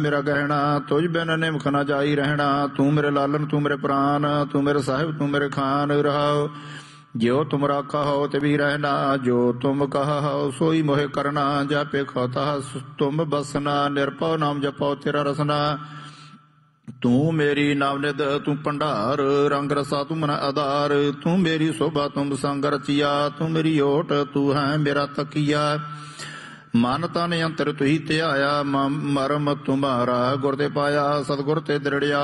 ਮੇਰਾ ਗਹਿਣਾ ਤੁਝ ਬਿਨ ਨਿਮਖ ਨਾ ਜਾਈ ਰਹਿਣਾ। ਤੂੰ ਮੇਰੇ ਲਾਲਨ ਤੂੰ ਮੇਰੇ ਪ੍ਰਾਨ, ਤੂੰ ਮੇਰੇ ਸਾਹਿਬ ਤੂੰ ਮੇਰੇ ਖਾਨ। ਰਹਾਉ ਜਿਉ ਤੁਮ ਰਾਖਾ ਹੋ ਤੇ ਵੀ ਰਹਿਣਾ, ਜੋ ਤੁਮ ਕਹਾ ਹੋ ਸੋਈ ਮੋਹਿ ਕਰਨਾ। ਜਾਪੇ ਖੋਤਾ ਤੁਮ ਬਸਨਾ, ਨਿਰਭਉ ਨਾਮ ਜਪਉ ਤੇਰਾ ਰਸਨਾ। ਤੂੰ ਮੇਰੀ ਨਵਨਿਧ ਤੂੰ ਭੰਡਾਰ, ਰੰਗ ਰਸਾ ਤੂੰ ਮਨ ਆਧਾਰ। ਤੂੰ ਮੇਰੀ ਸੋਭਾ ਤੁਮ ਸੰਗ ਰਚੀਆ, ਤੂੰ ਮੇਰੀ ਓਟ ਤੂੰ ਹੈ ਮੇਰਾ ਤਕੀਆ। ਮਨ ਤਨ ਅੰਤਰ ਤੁਹੀ ਧਿਆਇਆ, ਮਰਮ ਤੁਮਾਰਾ ਗੁਰ ਤੇ ਪਾਇਆ। ਸਤਿਗੁਰ ਤੇ ਦ੍ਰਿੜਿਆ